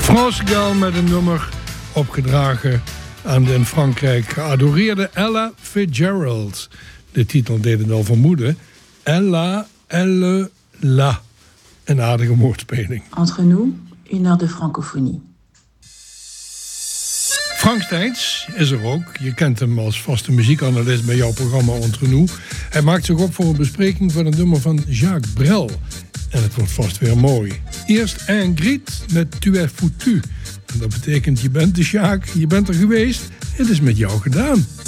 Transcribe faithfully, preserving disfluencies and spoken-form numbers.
Franse gal met een nummer opgedragen aan de in Frankrijk geadoreerde Ella Fitzgerald. De titel deed het al vermoeden. Ella, elle, la. Een aardige woordspeling. Entre nous, une heure de francophonie. Frank Steins is er ook. Je kent hem als vaste muziekanalist bij jouw programma Entre nous. Hij maakt zich op voor een bespreking van een nummer van Jacques Brel. En het wordt vast weer mooi. Eerst Ingrid met Tu es foutu. En dat betekent je bent de Jacques, je bent er geweest. Het is met jou gedaan.